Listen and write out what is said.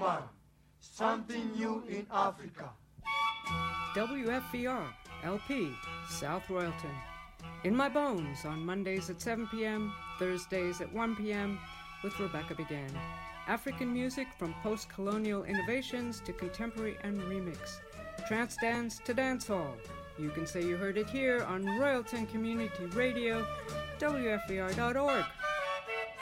Woman, something new in Africa. WFVR, LP, South Royalton. In My Bones on Mondays at 7 p.m., Thursdays at 1 p.m. with Rebecca Began. African music from post-colonial innovations to contemporary and remix. Trance dance to dancehall. You can say you heard it here on Royalton Community Radio, WFVR.org.